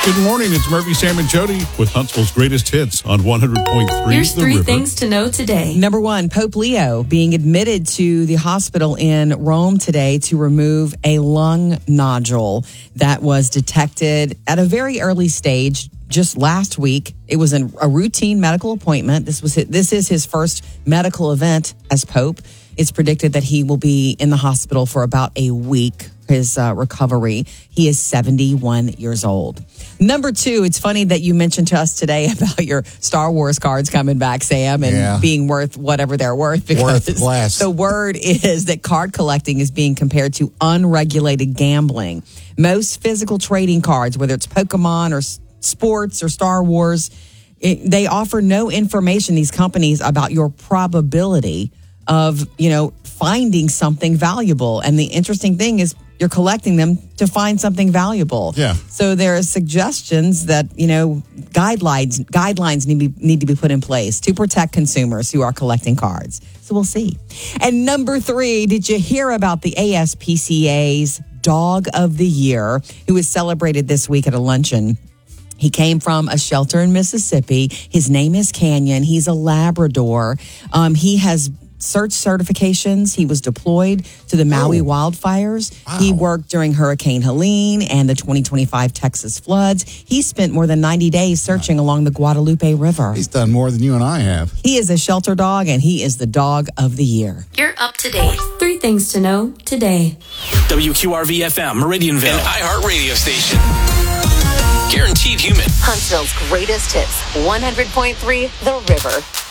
Good morning. It's Murphy, Sam, and Jody with Huntsville's greatest hits on 100.3 Here's The three River. things to know today. Number one, Pope Leo being admitted to the hospital in Rome today to remove a lung nodule that was detected at a very early stage just last week. It was a routine medical appointment. This is his first medical event as Pope. It's predicted that he will be in the hospital for about a week, his recovery. He is 71 years old. Number two, it's funny that you mentioned to us today about your Star Wars cards coming back, Sam, and being worth whatever they're worth. Because worth less. The word is that card collecting is being compared to unregulated gambling. Most physical trading cards, whether it's Pokemon or sports or Star Wars, they offer no information, these companies, about your probability of, finding something valuable. And the interesting thing is you're collecting them to find something valuable. Yeah. So there are suggestions that, guidelines need to be put in place to protect consumers who are collecting cards. So we'll see. And number three, did you hear about the ASPCA's Dog of the Year, who was celebrated this week at a luncheon? He came from a shelter in Mississippi. His name is Canyon. He's a Labrador. He has search certifications. He was deployed to the Maui wildfires. Wow. He worked during Hurricane Helene and the 2025 Texas floods. He spent more than 90 days searching along the Guadalupe River. He's done more than you and I have. He is a shelter dog, and he is the Dog of the Year. You're up to date. Three things to know today. WQRV-FM, Meridianville, an iHeart radio station. Guaranteed human. Huntsville's greatest hits, 100.3 The River.